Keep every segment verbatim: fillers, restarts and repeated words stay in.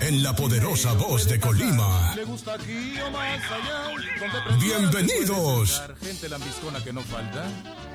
en la poderosa voz de Colima. Bienvenidos. Gente lambiscona que no falta.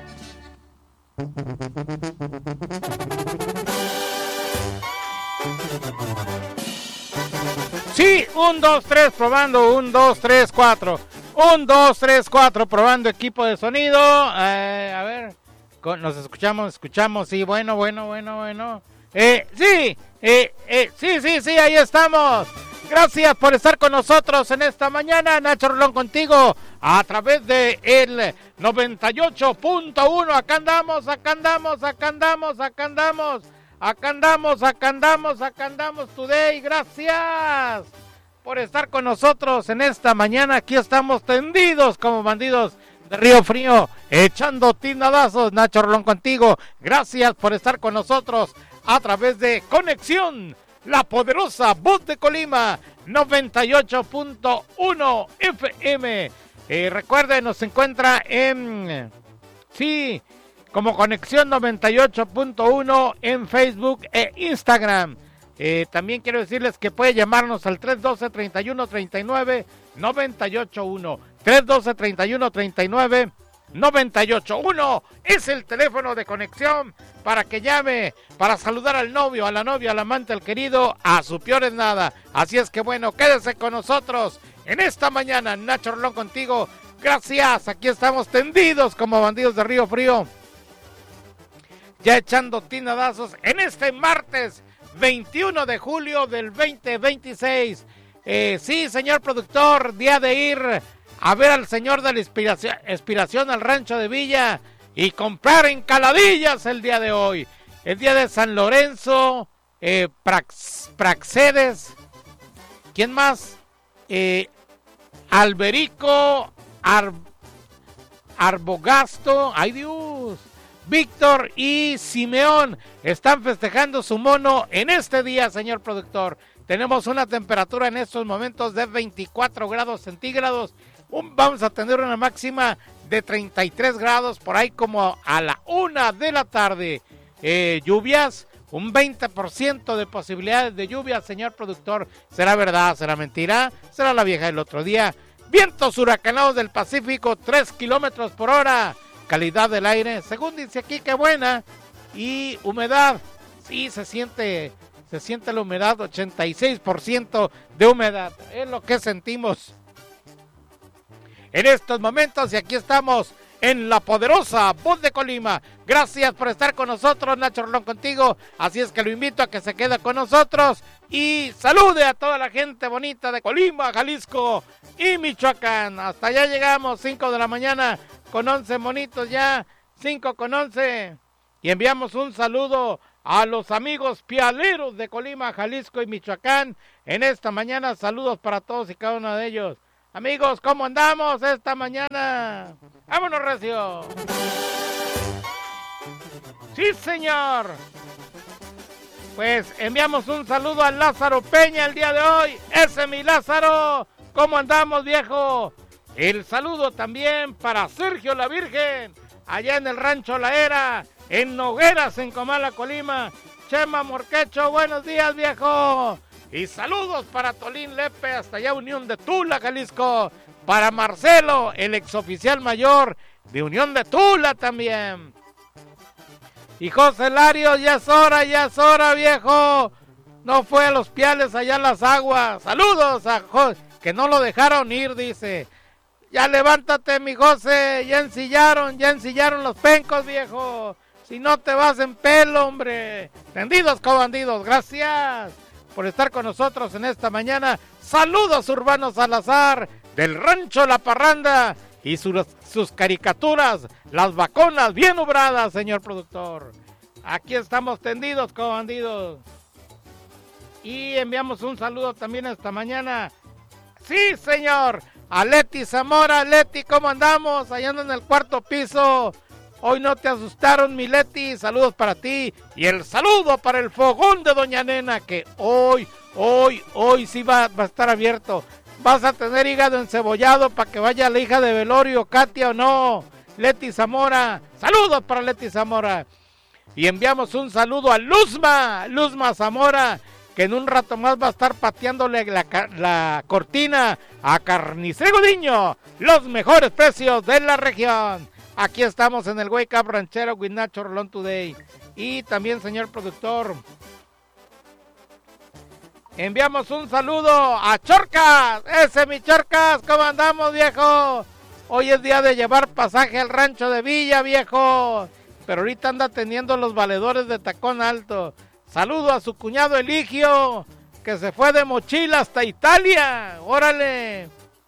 Sí, un, dos, tres, probando, un, dos, tres, cuatro. Un, dos, tres, cuatro, probando equipo de sonido. Eh, a ver, con, nos escuchamos, escuchamos, sí, bueno, bueno, bueno, bueno. Eh, sí, eh, eh, sí, sí, sí, ahí estamos. Gracias por estar con nosotros en esta mañana. Nacho Rolón contigo a través de el noventa y ocho punto uno. Acá andamos, acá andamos, acá andamos, acá andamos. Acá andamos, acá andamos, acá andamos today. Gracias por estar con nosotros en esta mañana. Aquí estamos tendidos como bandidos de Río Frío, echando tinadazos. Nacho Rolón contigo. Gracias por estar con nosotros a través de Conexión, la poderosa voz de Colima, noventa y ocho punto uno F M. Eh, recuerden, nos encuentra en... Sí... como Conexión noventa y ocho punto uno en Facebook e Instagram. Eh, también quiero decirles que puede llamarnos al tres uno dos, tres uno tres nueve, nueve ocho uno. tres uno dos, tres uno tres nueve, nueve ocho uno es el teléfono de conexión para que llame, para saludar al novio, a la novia, al amante, al querido, a su peor es nada. Así es que bueno, quédese con nosotros en esta mañana. Nacho Rolón contigo. Gracias, aquí estamos tendidos como bandidos de Río Frío, ya echando tinadazos en este martes veintiuno de julio del veinte veintiséis. Eh, sí, señor productor, día de ir a ver al señor de la inspiración, inspiración al rancho de Villa y comprar encaladillas el día de hoy. El día de San Lorenzo, eh, Prax, Praxedes, ¿quién más? Eh, Alberico, Ar, Arbogasto, ay Dios. Víctor y Simeón están festejando su mono en este día, señor productor. Tenemos una temperatura en estos momentos de veinticuatro grados centígrados. Un, vamos a tener una máxima de treinta y tres grados por ahí como a la una de la tarde. Eh, lluvias, un veinte por ciento de posibilidades de lluvia, señor productor. ¿Será verdad? ¿Será mentira? ¿Será la vieja del otro día? Vientos huracanados del Pacífico, tres kilómetros por hora. Calidad del aire, según dice aquí, que buena. Y humedad, sí, se siente, se siente la humedad, ochenta y seis por ciento de humedad. Es lo que sentimos en estos momentos. Y aquí estamos en la poderosa voz de Colima. Gracias por estar con nosotros, Nacho Rolón contigo. Así es que lo invito a que se quede con nosotros y salude a toda la gente bonita de Colima, Jalisco y Michoacán. Hasta allá llegamos, cinco de la mañana con once monitos ya, cinco con once. Y enviamos un saludo a los amigos pialeros de Colima, Jalisco y Michoacán. En esta mañana, saludos para todos y cada uno de ellos. Amigos, ¿cómo andamos esta mañana? ¡Vámonos, recio! ¡Sí, señor! Pues enviamos un saludo a Lázaro Peña el día de hoy. ¡Ese mi Lázaro! ¿Cómo andamos, viejo? El saludo también para Sergio la Virgen, allá en el Rancho La Era, en Nogueras, en Comala, Colima. Chema Morquecho, buenos días, viejo. Y saludos para Tolín Lepe, hasta allá Unión de Tula, Jalisco. Para Marcelo, el exoficial mayor de Unión de Tula también. Y José Lario, ya es hora, ya es hora, viejo. No fue a los Piales, allá en las aguas. Saludos a José, que no lo dejaron ir, dice. Ya levántate, mi José, ya ensillaron, ya ensillaron los pencos, viejo. Si no te vas en pelo, hombre. Tendidos como bandidos, gracias por estar con nosotros en esta mañana. Saludos, Urbano Salazar, del Rancho La Parranda, y sus, sus caricaturas, las vaconas bien obradas, señor productor. Aquí estamos tendidos como bandidos. Y enviamos un saludo también esta mañana. Sí, señor, a Leti Zamora. Leti, ¿cómo andamos? Allá ando en el cuarto piso. Hoy no te asustaron, mi Leti. Saludos para ti. Y el saludo para el fogón de Doña Nena, que hoy, hoy, hoy sí va, va a estar abierto. Vas a tener hígado encebollado para que vaya la hija de velorio, Katia, o no. Leti Zamora. Saludos para Leti Zamora. Y enviamos un saludo a Luzma, Luzma Zamora, que en un rato más va a estar pateándole la, la cortina a Carnicería Gudiño, los mejores precios de la región. Aquí estamos en el Wake Up Ranchero with Nacho Rolón Today. Y también, señor productor, enviamos un saludo a Chorcas. Ese mi Chorcas, ¿cómo andamos, viejo? Hoy es día de llevar pasaje al rancho de Villa, viejo. Pero ahorita anda atendiendo los valedores de Tacón Alto. Saludo a su cuñado Eligio, que se fue de mochila hasta Italia. ¡Órale!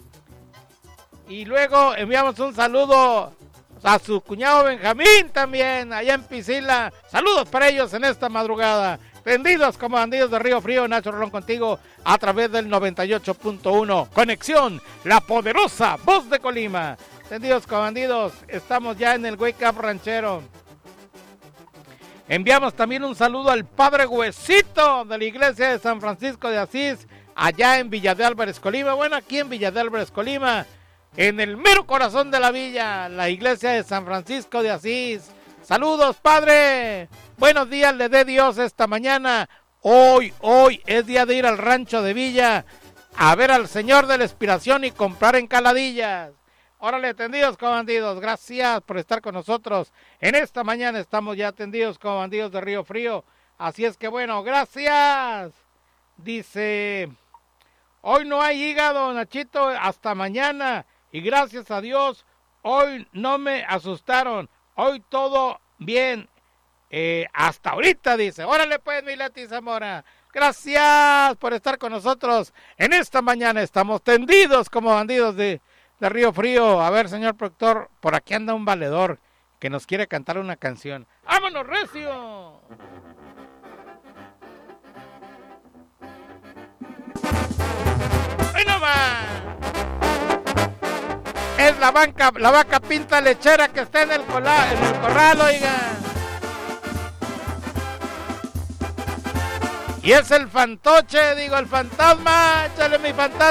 Y luego enviamos un saludo a su cuñado Benjamín también, allá en Piscila. Saludos para ellos en esta madrugada. Tendidos como bandidos de Río Frío, Nacho Rolón contigo a través del noventa y ocho punto uno. Conexión, la poderosa voz de Colima. Tendidos como bandidos, estamos ya en el Wake Up Ranchero. Enviamos también un saludo al Padre Huesito de la iglesia de San Francisco de Asís, allá en Villa de Álvarez, Colima. Bueno, aquí en Villa de Álvarez, Colima, en el mero corazón de la villa, la iglesia de San Francisco de Asís. Saludos, Padre. Buenos días, le dé Dios esta mañana. Hoy, hoy es día de ir al rancho de Villa a ver al Señor de la Inspiración y comprar encaladillas. Órale, atendidos como bandidos, gracias por estar con nosotros. En esta mañana estamos ya atendidos como bandidos de Río Frío. Así es que bueno, gracias. Dice, hoy no hay hígado, Nachito, hasta mañana. Y gracias a Dios, hoy no me asustaron. Hoy todo bien. Eh, hasta ahorita, dice. Órale pues, mi Leti Zamora. Gracias por estar con nosotros. En esta mañana estamos tendidos como bandidos de... de Río Frío. A ver, señor productor, por aquí anda un valedor que nos quiere cantar una canción. ¡Vámonos, recio! ¡Ay, no más! Es la vaca, la vaca pinta lechera que está en el, cola, en el corral, oiga. Y es el fantoche, digo, el fantasma. Échale mi fantasma.